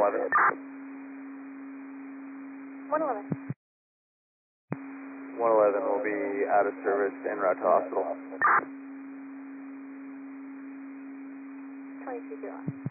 111. 111. 111 will be out of service en route to hospital. 22 0.